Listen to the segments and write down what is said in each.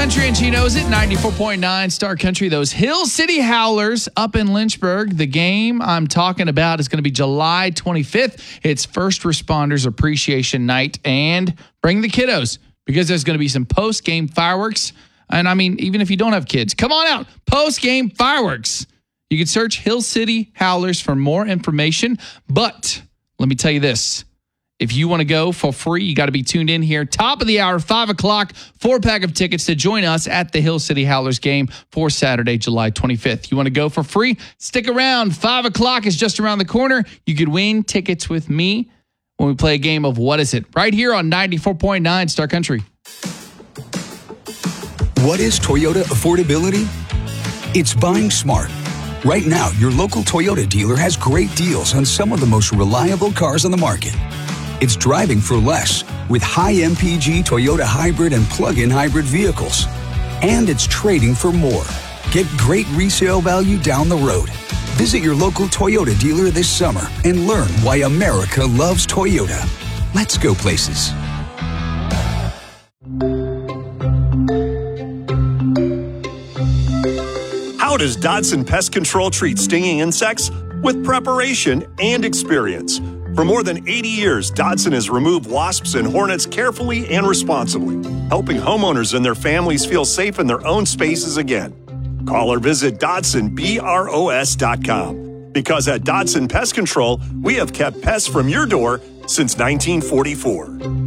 Country, and she knows it. 94.9 Star Country. Those Hill City Howlers up in Lynchburg. The game I'm talking about is going to be July 25th. It's First Responders Appreciation Night. And bring the kiddos because there's going to be some post-game fireworks. And I mean, even if you don't have kids, come on out. Post-game fireworks. You can search Hill City Howlers for more information. But let me tell you this. If you want to go for free, you got to be tuned in here. Top of the hour, 5 o'clock, 4-pack of tickets to join us at the Hill City Howlers game for Saturday, July 25th. You want to go for free? Stick around. 5 o'clock is just around the corner. You could win tickets with me when we play a game of What Is It? Right here on 94.9 Star Country. What is Toyota affordability? It's buying smart. Right now, your local Toyota dealer has great deals on some of the most reliable cars on the market. It's driving for less with high MPG Toyota hybrid and plug-in hybrid vehicles. And it's trading for more. Get great resale value down the road. Visit your local Toyota dealer this summer and learn why America loves Toyota. Let's go places. How does Dodson Pest Control treat stinging insects? With preparation and experience. For more than 80 years, Dodson has removed wasps and hornets carefully and responsibly, helping homeowners and their families feel safe in their own spaces again. Call or visit DodsonBROS.com. Because at Dodson Pest Control, we have kept pests from your door since 1944.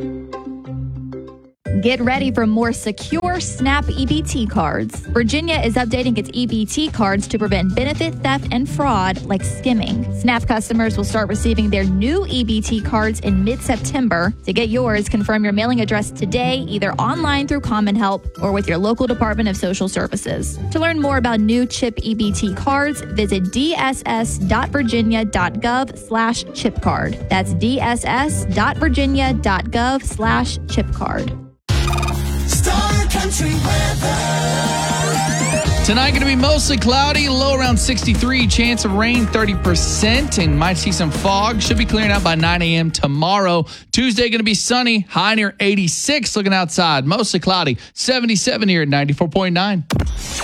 Get ready for more secure SNAP EBT cards. Virginia is updating its EBT cards to prevent benefit theft and fraud like skimming. SNAP customers will start receiving their new EBT cards in mid-September. To get yours, confirm your mailing address today, either online through Common Help or with your local Department of Social Services. To learn more about new CHIP EBT cards, visit dss.virginia.gov/chipcard. That's dss.virginia.gov/chipcard. Star Country weather. Tonight going to be mostly cloudy, low around 63, chance of rain 30%, and might see some fog. Should be clearing out by 9 a.m. tomorrow. Tuesday going to be sunny, high near 86 looking outside. Mostly cloudy, 77 here at 94.9.